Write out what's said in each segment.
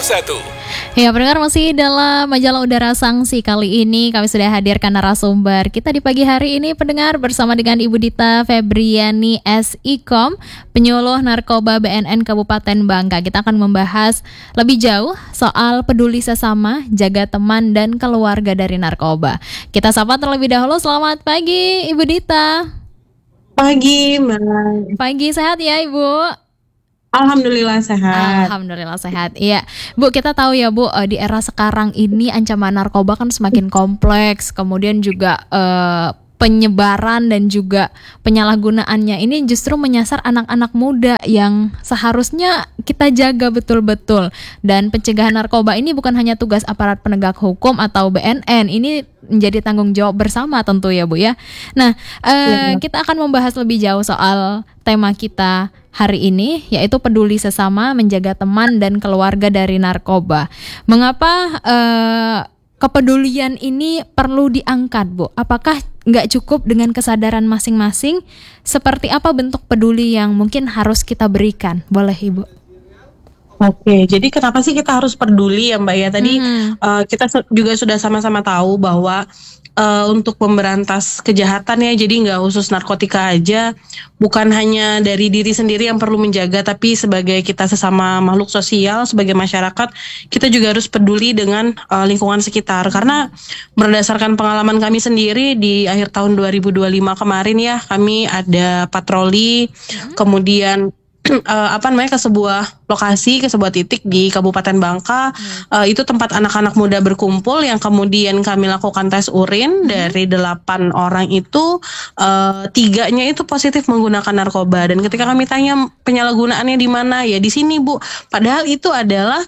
Ya, pendengar, masih dalam majalah Udara Sanksi. Kali ini kami sudah hadirkan narasumber kita di pagi hari ini, pendengar, bersama dengan Ibu Dita Febriani SIKOM, penyuluh narkoba BNN Kabupaten Bangka. Kita akan membahas lebih jauh soal peduli sesama, jaga teman dan keluarga dari narkoba. Kita sapa terlebih dahulu. Selamat pagi, Ibu Dita. Pagi, Mbak. Pagi, sehat ya, Ibu? Alhamdulillah sehat. Alhamdulillah sehat. Iya, Bu, kita tahu ya, Bu, di era sekarang ini ancaman narkoba kan semakin kompleks. Kemudian juga penyebaran dan juga penyalahgunaannya ini justru menyasar anak-anak muda yang seharusnya kita jaga betul-betul. Dan pencegahan narkoba ini bukan hanya tugas aparat penegak hukum atau BNN, ini menjadi tanggung jawab bersama tentu ya, Bu ya. Nah, kita akan membahas lebih jauh soal tema kita hari ini, yaitu peduli sesama, menjaga teman dan keluarga dari narkoba. Mengapa kepedulian ini perlu diangkat, Bu? Apakah nggak cukup dengan kesadaran masing-masing? Seperti apa bentuk peduli yang mungkin harus kita berikan? Boleh, Ibu? Oke, jadi kenapa sih kita harus peduli ya, Mbak ya? Tadi kita juga sudah sama-sama tahu bahwa untuk memberantas kejahatan ya, jadi nggak khusus narkotika aja, bukan hanya dari diri sendiri yang perlu menjaga, tapi sebagai kita sesama makhluk sosial, sebagai masyarakat, kita juga harus peduli dengan lingkungan sekitar. Karena berdasarkan pengalaman kami sendiri di akhir tahun 2025 kemarin ya, kami ada patroli, kemudian ke sebuah lokasi, ke sebuah titik di Kabupaten Bangka. Itu tempat anak-anak muda berkumpul yang kemudian kami lakukan tes urin. Dari 8 orang itu 3-nya itu positif menggunakan narkoba. Dan ketika kami tanya penyalahgunaannya di mana, ya di sini, Bu. Padahal itu adalah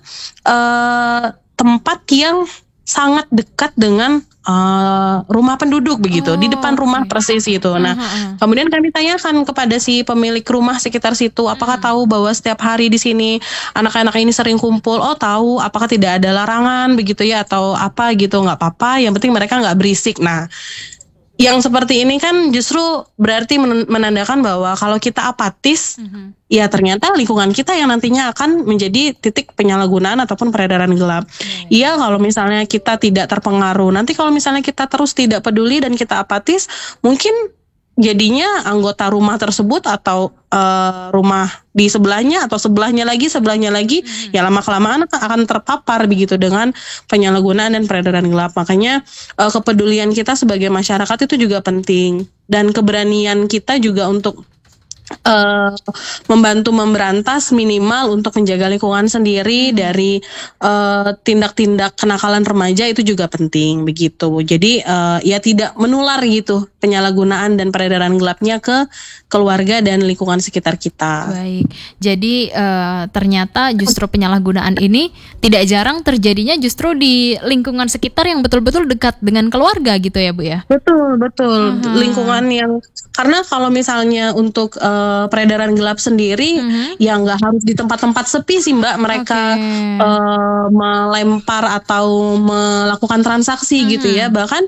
tempat yang sangat dekat dengan rumah penduduk begitu, di depan rumah persis itu. Nah, kemudian kami tanyakan kepada si pemilik rumah sekitar situ, apakah tahu bahwa setiap hari di sini anak-anak ini sering kumpul? Oh, tahu. Apakah tidak ada larangan begitu ya, atau apa gitu? Nggak apa-apa, yang penting mereka nggak berisik. Nah, yang seperti ini kan justru berarti menandakan bahwa kalau kita apatis, ya ternyata lingkungan kita yang nantinya akan menjadi titik penyalahgunaan ataupun peredaran gelap. Iya, kalau misalnya kita tidak terpengaruh, nanti kalau misalnya kita terus tidak peduli dan kita apatis, mungkin jadinya anggota rumah tersebut atau rumah di sebelahnya atau sebelahnya lagi, ya lama-kelamaan akan terpapar begitu dengan penyalahgunaan dan peredaran gelap. Makanya kepedulian kita sebagai masyarakat itu juga penting, dan keberanian kita juga untuk membantu memberantas, minimal untuk menjaga lingkungan sendiri dari tindak-tindak kenakalan remaja itu juga penting begitu. Jadi ya tidak menular gitu penyalahgunaan dan peredaran gelapnya ke keluarga dan lingkungan sekitar kita. Baik, jadi ternyata justru penyalahgunaan ini tidak jarang terjadinya justru di lingkungan sekitar yang betul-betul dekat dengan keluarga gitu ya, Bu ya? Betul. Lingkungan yang, karena kalau misalnya untuk peredaran gelap sendiri, ya nggak harus di tempat-tempat sepi sih, Mbak. Mereka melempar atau melakukan transaksi gitu ya. Bahkan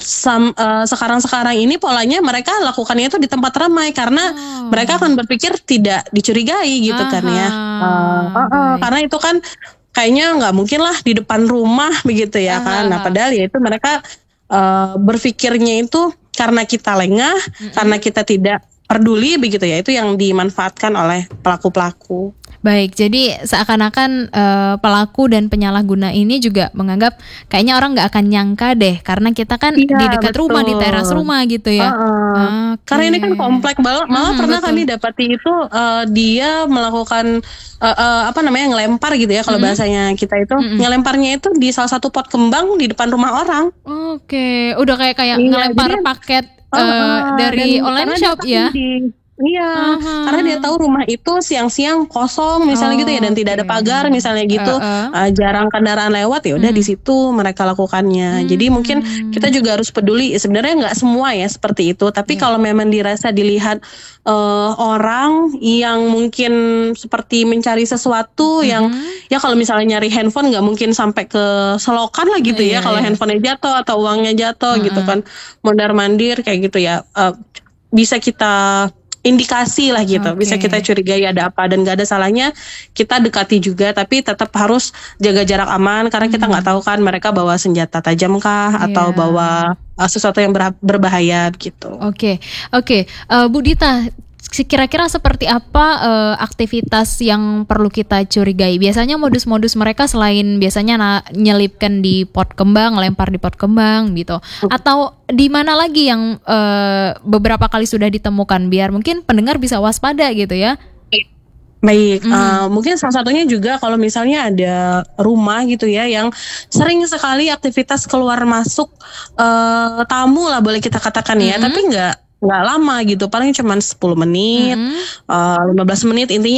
sekarang ini polanya mereka lakukannya itu di tempat ramai, karena mereka akan berpikir tidak dicurigai gitu kan ya. Karena itu kan kayaknya nggak mungkin lah di depan rumah begitu ya kan. Nah, padahal ya itu mereka berpikirnya itu karena kita lengah, karena kita tidak peduli begitu ya, itu yang dimanfaatkan oleh pelaku-pelaku. Baik, jadi seakan-akan pelaku dan penyalahguna ini juga menganggap kayaknya orang nggak akan nyangka deh, karena kita kan di dekat rumah, di teras rumah gitu ya. Karena ini kan komplek banget, malah pernah kami dapati itu dia melakukan ngelempar gitu ya, kalau bahasanya kita itu ngelemparnya itu di salah satu pot kembang di depan rumah orang. Oke, udah kayak ngelempar paket dari online shop ya. Iya, karena dia tahu rumah itu siang-siang kosong misalnya gitu ya, dan tidak ada pagar misalnya gitu, jarang kendaraan lewat, ya udah di situ mereka lakukannya. Jadi mungkin kita juga harus peduli. Sebenarnya nggak semua ya seperti itu, tapi kalau memang dirasa dilihat orang yang mungkin seperti mencari sesuatu yang ya kalau misalnya nyari handphone nggak mungkin sampai ke selokan lah gitu ya, kalau handphonenya jatuh atau uangnya jatuh gitu kan, mondar mandir kayak gitu ya, bisa kita indikasi lah gitu, Oke. bisa kita curigai ada apa, dan gak ada salahnya kita dekati juga, tapi tetap harus jaga jarak aman karena kita nggak tahu kan mereka bawa senjata tajam kah atau Iya. bawa sesuatu yang berbahaya gitu. Oke. Bu Dita, kira-kira seperti apa aktivitas yang perlu kita curigai? Biasanya modus-modus mereka selain biasanya nyelipkan di pot kembang, lempar di pot kembang gitu, atau di mana lagi yang beberapa kali sudah ditemukan, biar mungkin pendengar bisa waspada gitu ya? Baik, mungkin salah satunya juga kalau misalnya ada rumah gitu ya yang sering sekali aktivitas keluar masuk tamu lah boleh kita katakan ya, tapi nggak lama gitu, paling cuma 10 menit, 15 menit, intinya